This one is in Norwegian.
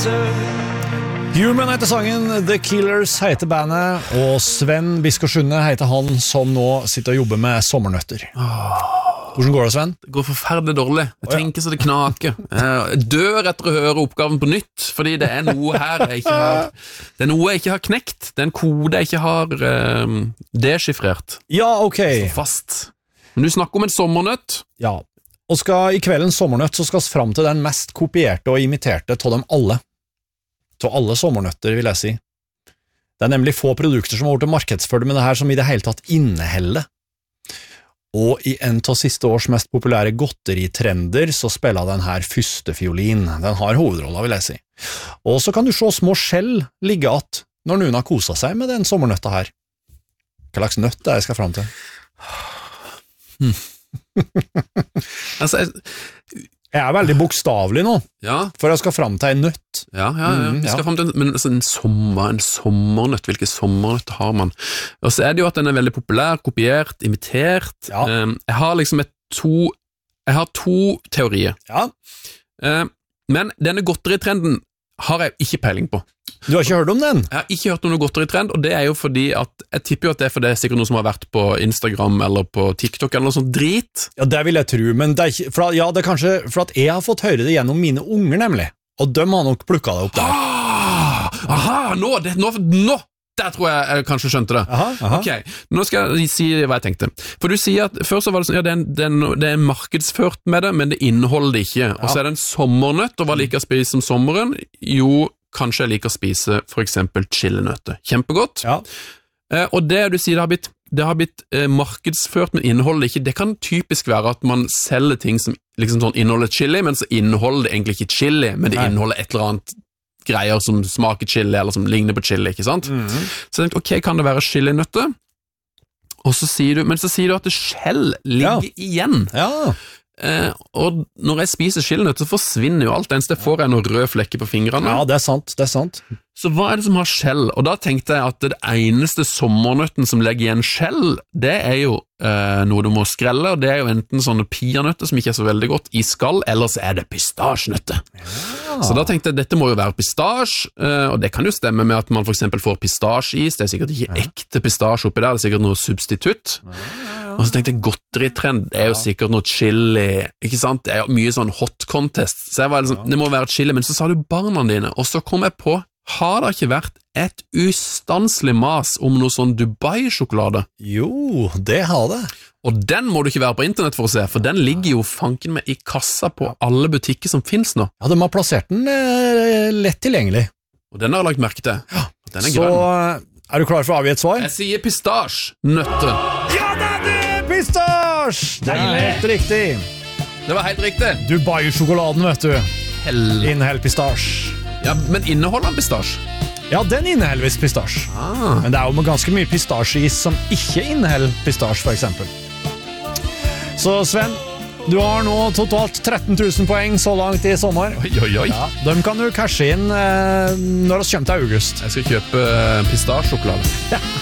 Human heter sangen, The Killers heter bandet, og Sven Biskår-Sunde heter han som nå sitter og jobber med sommernøtter. Hvordan går det, Sven? Det går forferdelig dårlig. Jeg tenker så det knaker. Jeg dør etter å høre oppgaven på nytt, fordi det er noe her jeg ikke har. Det er noe jeg ikke har knekt. Det er en kode jeg ikke har deschiffrert. Ja, ok. Så fast. Men du snakker om en sommernøtt. Ja, og i kveldens sommernøtt så skal vi fram til den mest kopierte og imiterte av dem alle. Til alle sommernøtter, vil jeg si. Det er nemlig få produkter som har vært markedsført med det her som i det hele tatt inneholder. Og i en av siste års mest populære godteritrender så spiller den her første fiolin. Den har hovedrolla, vil jeg si. Og så kan du se små skjell ligge att når noen har koset seg med den sommernøtta her. Hva slags nøtt er jeg skal fram til? Altså, jeg er veldig bokstavlig nå, for jeg skal fram til en nøtt. Ja. Vi skal frem til men altså, en sommernøtt, hvilke sommernøtter har man? Og så er det jo at den er veldig populær, kopiert, imitert. Ja. Jeg har liksom jeg har to teorier. Ja. Men denne godteritrenden har jeg ikke peiling på. Du har ikke hørt om den? Jeg har ikke hørt om noe godteritrend, og det er jo fordi at jeg tipper jo at det er fordi det er sikkert noe som har vært på Instagram eller på TikTok eller noe sånt drit. Ja, det vil jeg tro, men det er ikke, det er kanskje for at jeg har fått høre det gjennom mine unger nemlig, og de har nok plukket det opp der. Aha, nå, der tror jeg kanskje skjønte det. Aha. Ok, nå skal jeg si hva jeg tenkte. For du sier at først så var det sånn, det er markedsført med det, men det inneholder det ikke. Og så er det en sommernøtt, og hva liker jeg å spise om sommeren? Jo, kanskje jeg liker å spise for eksempel chilinøtter. Kjempegodt. Ja. Og det du sier det har blitt markedsført, men inneholder det ikke. Det kan typisk være at man selger ting som liksom sånn inneholder chili, men så inneholder det egentlig ikke chili, men det inneholder et eller annet greier som smaker chili, eller som ligner på chili, ikke sant? Så jeg tenkte, ok, kan det være chilinøtter? Og så sier du at det skjell ligger igjen. Ja. Og når jeg spiser chilinøtter, så forsvinner jo alt, eneste jeg får noen røde flekker på fingrene. Ja, det er sant. Så hva er det som har skjell? Og da tenkte jeg at det eneste sommernøtten som legger igjen skjell, det er jo noe du må skrelle, og det er jo enten sånne peanøtter som ikke er så veldig godt i skall, eller så er det pistasjenøtter. Ja. Så da tenkte jeg, dette må jo være pistasje, og det kan jo stemme med at man for eksempel får pistasjeis, det er sikkert ikke ekte pistasje oppi der, det er sikkert noe substitutt. Og så tenkte jeg, godteritrend, det er jo sikkert noe chili, ikke sant? Det er jo mye sånn hot contest, så jeg var liksom, det må være chili, men så sa du barna dine, og så kom jeg på, har det ikke vært et ustanselig mas om noe sånn Dubai-sjokolade? Jo, det har det. Og den må du ikke være på internett for å se, for den ligger jo fanken med i kassa på alle butikker som finnes nå. Ja, de har plassert den lett tilgjengelig. Og den har jeg lagt merke til. Ja. Den er så grønn. Er du klar for å avgi et svar? Jeg sier pistasjenøtter. Ja, det er det! Pistasje! Det er helt riktig. Det var helt riktig. Dubai-sjokoladen, vet du. Inneheld pistasje. Ja, men inneholder den pistasje? Ja, den inneholder visst pistasje. Men det er jo ganske mye pistasjeis som ikke inneholder pistasje, for eksempel. Så Sven, du har nå totalt 13 000 poeng så langt i sommer. Oi. Ja, dem kan du cashe inn når vi kommer til august. Jeg skal kjøpe pistasjesjokolade. Ja.